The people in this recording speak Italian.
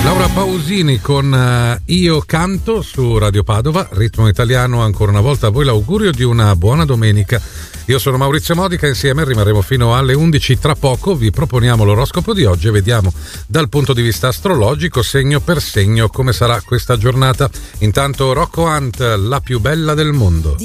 Laura Pausini con Io canto su Radio Padova, ritmo italiano. Ancora una volta a voi l'augurio di una buona domenica. Io sono Maurizio Modica, insieme rimarremo fino alle 11. Tra poco vi proponiamo l'oroscopo di oggi e vediamo dal punto di vista astrologico, segno per segno, come sarà questa giornata. Intanto Rocco Hunt, la più bella del mondo.